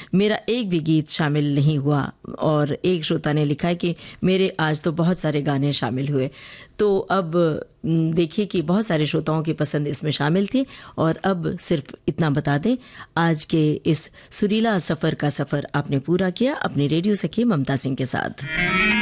मेरा एक भी गीत शामिल नहीं हुआ। और एक श्रोता ने लिखा है कि मेरे आज तो बहुत सारे गाने शामिल हुए। तो अब देखिए कि बहुत सारे श्रोताओं की पसंद इसमें शामिल थी। और अब सिर्फ इतना बता दें, आज के इस सुरीला सफ़र का सफ़र आपने पूरा किया अपनी रेडियो सखी ममता सिंह के साथ।